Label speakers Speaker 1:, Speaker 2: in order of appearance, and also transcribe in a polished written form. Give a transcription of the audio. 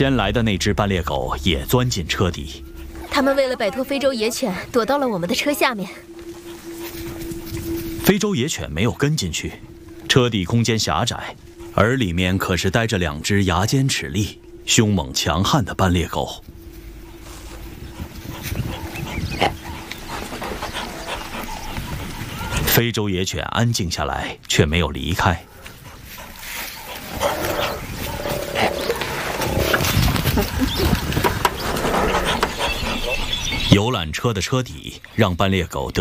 Speaker 1: 先来的那只斑鬣狗也钻进车底。
Speaker 2: 他们为了摆脱非洲野犬，躲到了我们的车下面。
Speaker 1: 非洲野犬没有跟进去，车底空间狭窄，而里面可是待着2只牙尖齿利、凶猛强悍的斑鬣狗。非洲野犬安静下来，却没有离开。游览车的车底让斑鬣狗得